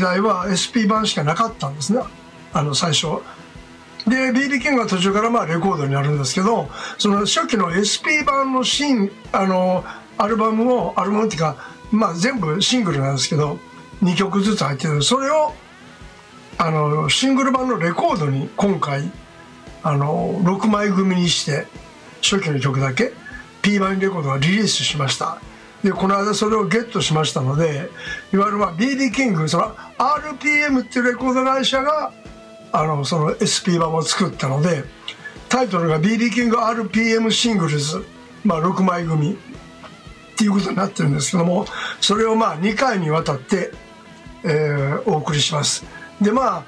代は SP 版しかなかったんですね、最初で。 BB キングは途中からレコードになるんですけど、その初期の SP 版のアルバムっていうか、全部シングルなんですけど2曲ずつ入ってる。それをシングル版のレコードに今回6枚組にして初期の曲だけ P 版レコードがリリースしました。でこの間それをゲットしましたので、いわゆるBB キング、その RPM っていうレコード会社がその SP 版を作ったので、タイトルが BB キング RPM シングルズ、6枚組っていうことになってるんですけども、それを2回にわたって、お送りします。で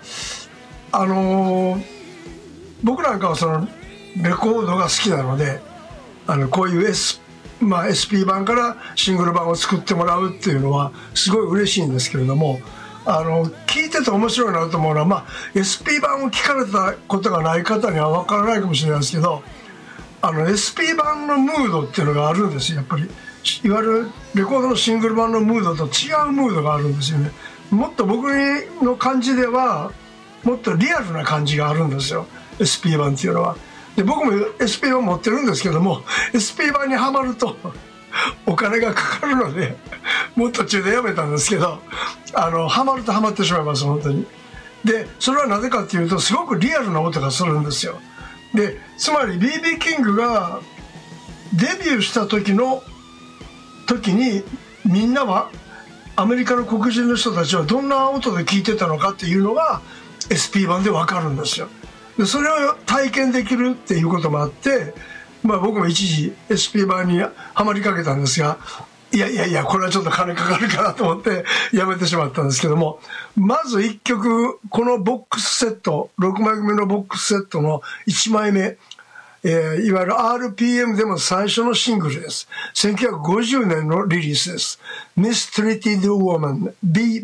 僕なんかはそのレコードが好きなので、こういう、SP 版からシングル版を作ってもらうっていうのはすごい嬉しいんですけれども、聞いてて面白いなと思うのは、SP 版を聞かれたことがない方には分からないかもしれないですけど、SP 版のムードっていうのがあるんですよ。やっぱりいわゆるレコードのシングル版のムードと違うムードがあるんですよね。もっと僕の感じではもっとリアルな感じがあるんですよ、 SP 版っていうのは。で僕も SP 版持ってるんですけども、 SP 版にはまるとお金がかかるのでもう途中でやめたんですけど、ハマるとハマってしまいます、本当に。でそれはなぜかっていうと、すごくリアルな音がするんですよ。でつまり BB キングがデビューした時にみんなはアメリカの黒人の人たちはどんな音で聴いてたのかっていうのが SP 版で分かるんですよ。でそれを体験できるっていうこともあって、僕も一時 SP 版にはまりかけたんですが、いやこれはちょっと金かかるかなと思ってやめてしまったんですけども、まず1曲、このボックスセット、6枚組のボックスセットの1枚目、いわゆる RPM でも最初のシングルです。1950年のリリースです。Mistreated Woman, Be